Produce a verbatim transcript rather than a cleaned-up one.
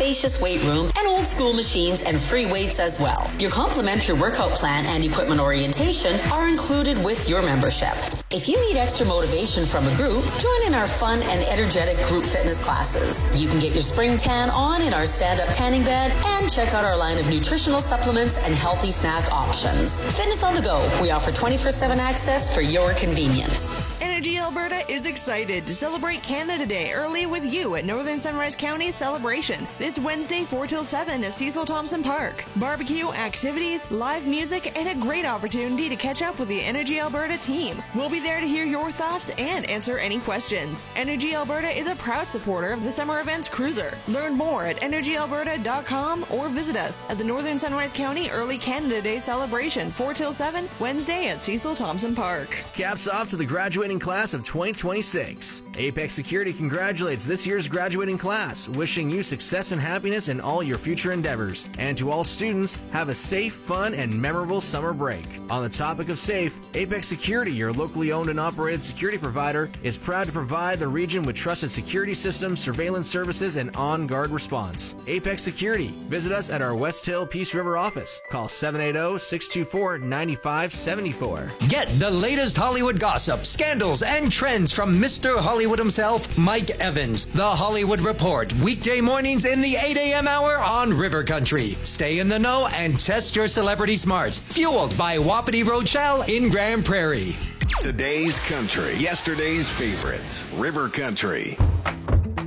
spacious weight room, and old school machines and free weights as well. Your complimentary workout plan and equipment orientation are included with your membership. If you need extra motivation from a group, join in our fun and energetic group fitness classes. You can get your spring tan on in our stand-up tanning bed and check out our line of nutritional supplements and healthy snack options. Fitness on the go. We offer twenty-four seven access for your convenience. Energy Alberta is excited to celebrate Canada Day early with you at Northern Sunrise County's celebration this Wednesday four till seven at Cecil Thompson Park. Barbecue, activities, live music, and a great opportunity to catch up with the Energy Alberta team. We'll be there to hear your thoughts and answer any questions. Energy Alberta is a proud supporter of the Summer Events Cruiser. Learn more at energy alberta dot com or visit us at the Northern Sunrise County Early Canada Day celebration four till seven Wednesday at Cecil Thompson Park. Caps off to the graduating class of twenty twenty-six. Apex Security congratulates this year's graduating class, wishing you success and happiness in all your future endeavors. And to all students, have a safe, fun, and memorable summer break. On the topic of safe, Apex Security, your locally owned and operated security provider, is proud to provide the region with trusted security systems, surveillance services, and on-guard response. Apex Security. Visit us at our West Hill Peace River office. Call seven eight zero, six two four, nine five seven four. Get the latest Hollywood gossip, scandals, and trends from Mister Hollywood himself, Mike Evans. The Hollywood Report, weekday mornings in the eight a.m. hour on River Country. Stay in the know and test your celebrity smarts. Fueled by Wapiti Rochelle in Grand Prairie. Today's country, yesterday's favorites. River Country.